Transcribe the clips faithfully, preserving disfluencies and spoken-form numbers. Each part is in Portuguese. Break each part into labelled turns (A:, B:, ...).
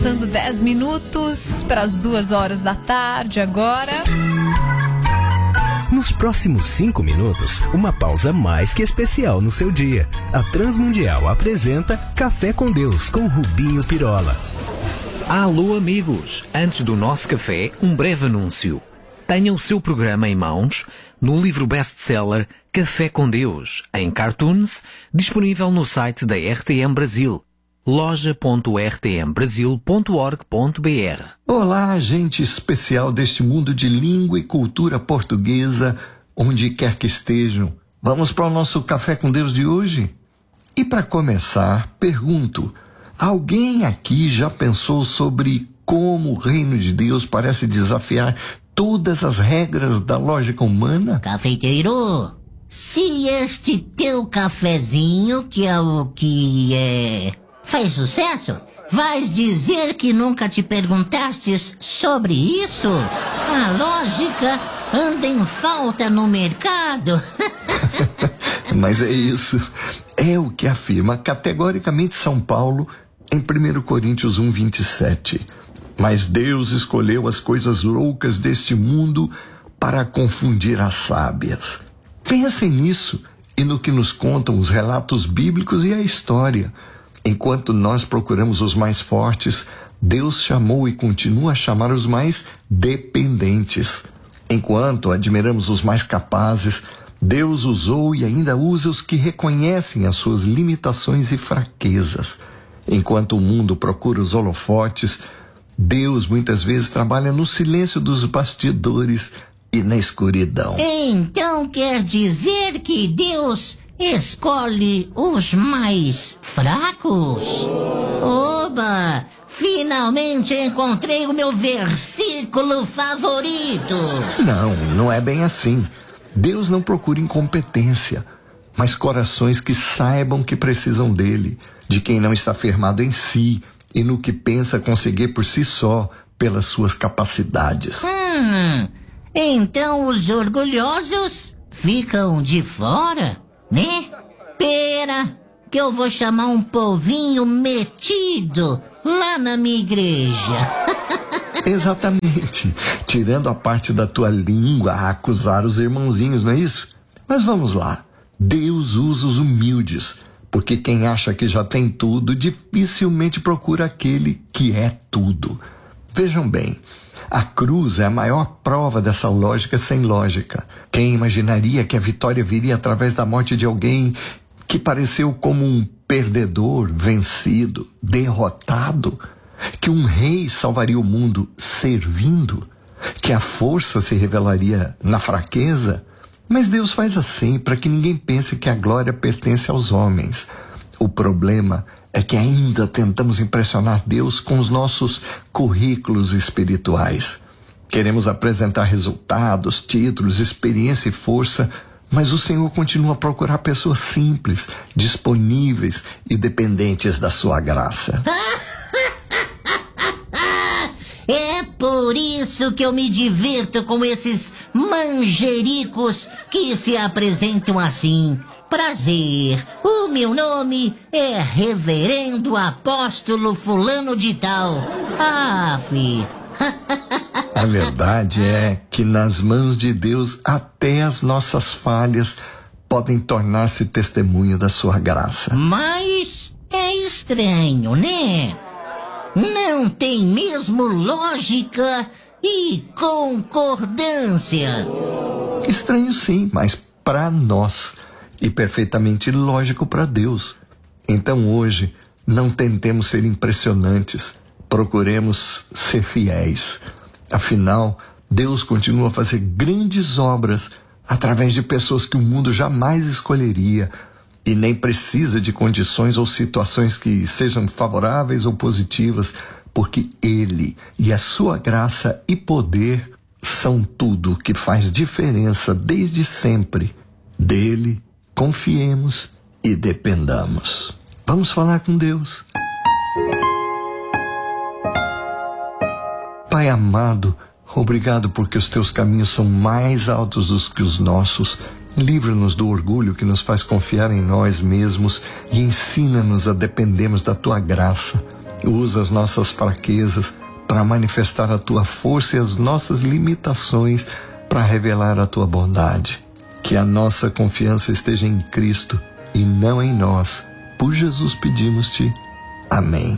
A: faltando dez minutos para as duas horas da tarde agora.
B: Nos próximos cinco minutos, uma pausa mais que especial no seu dia. A Transmundial apresenta Café com Deus com Rubinho Pirola.
C: Alô amigos, antes do nosso café, um breve anúncio. Tenha o seu programa em mãos no livro best-seller Café com Deus, em cartoons, disponível no site da R T M Brasil, loja ponto r t m brasil ponto org ponto b r.
D: Olá, gente especial deste mundo de língua e cultura portuguesa, onde quer que estejam. Vamos para o nosso Café com Deus de hoje? E para começar, pergunto, alguém aqui já pensou sobre como o reino de Deus parece desafiar todas as regras da lógica humana?
E: Cafeiteiro, se este teu cafezinho, que é o que é, faz sucesso, vais dizer que nunca te perguntastes sobre isso? A lógica anda em falta no mercado.
D: Mas é isso. É o que afirma categoricamente São Paulo em primeiro Coríntios um, vinte e sete. Mas Deus escolheu as coisas loucas deste mundo para confundir as sábias. Pensem nisso e no que nos contam os relatos bíblicos e a história. Enquanto nós procuramos os mais fortes, Deus chamou e continua a chamar os mais dependentes. Enquanto admiramos os mais capazes, Deus usou e ainda usa os que reconhecem as suas limitações e fraquezas. Enquanto o mundo procura os holofotes, Deus muitas vezes trabalha no silêncio dos bastidores e na escuridão.
E: Então quer dizer que Deus escolhe os mais fracos? Oba! Finalmente encontrei o meu versículo favorito.
D: Não, não é bem assim. Deus não procura incompetência, mas corações que saibam que precisam dele, de quem não está firmado em si e no que pensa conseguir por si só, pelas suas capacidades.
E: Hum, então os orgulhosos ficam de fora, né? Pera, que eu vou chamar um povinho metido lá na minha igreja.
D: Exatamente, tirando a parte da tua língua a acusar os irmãozinhos, não é isso? Mas vamos lá, Deus usa os humildes, porque quem acha que já tem tudo dificilmente procura aquele que é tudo. Vejam bem, a cruz é a maior prova dessa lógica sem lógica. Quem imaginaria que a vitória viria através da morte de alguém que pareceu como um perdedor, vencido, derrotado? Que um rei salvaria o mundo servindo? Que a força se revelaria na fraqueza? Mas Deus faz assim para que ninguém pense que a glória pertence aos homens. O problema é que ainda tentamos impressionar Deus com os nossos currículos espirituais. Queremos apresentar resultados, títulos, experiência e força, mas o Senhor continua a procurar pessoas simples, disponíveis e dependentes da sua graça.
E: É por isso que eu me divirto com esses manjericos que se apresentam assim. Prazer, o meu nome é Reverendo Apóstolo Fulano de Tal. Ah, fi.
D: A verdade é que nas mãos de Deus até as nossas falhas podem tornar-se testemunho da sua graça.
E: Mas é estranho, né? Não tem mesmo lógica e concordância.
D: Estranho sim, mas para nós e perfeitamente lógico para Deus. Então hoje não tentemos ser impressionantes, procuremos ser fiéis. Afinal, Deus continua a fazer grandes obras através de pessoas que o mundo jamais escolheria e nem precisa de condições ou situações que sejam favoráveis ou positivas, porque Ele e a sua graça e poder são tudo que faz diferença desde sempre. Dele, confiemos e dependamos. Vamos falar com Deus. Pai amado, obrigado porque os teus caminhos são mais altos do que os nossos. Livra-nos do orgulho que nos faz confiar em nós mesmos e ensina-nos a dependermos da tua graça. Usa as nossas fraquezas para manifestar a tua força e as nossas limitações para revelar a tua bondade. Que a nossa confiança esteja em Cristo e não em nós. Por Jesus pedimos-te. Amém.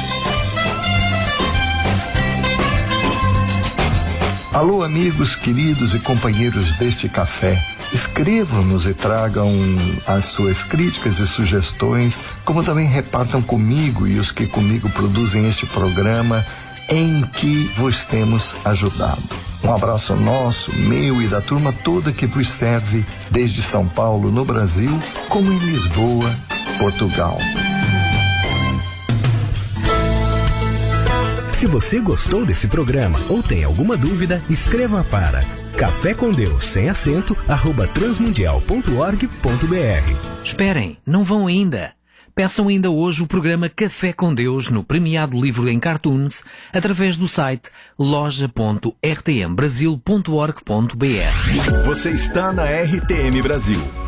D: Alô, amigos, queridos e companheiros deste café. Escrevam-nos e tragam as suas críticas e sugestões, como também repartam comigo e os que comigo produzem este programa em que vos temos ajudado. Um abraço nosso, meu e da turma toda que vos serve desde São Paulo, no Brasil, como em Lisboa, Portugal.
B: Se você gostou desse programa ou tem alguma dúvida, escreva para café com Deus sem acento arroba transmundial ponto org ponto br.
C: Esperem, não vão ainda. Peçam ainda hoje o programa Café com Deus no premiado livro em cartoons através do site loja ponto r t m brasil ponto org ponto br.
F: Você está na R T M Brasil.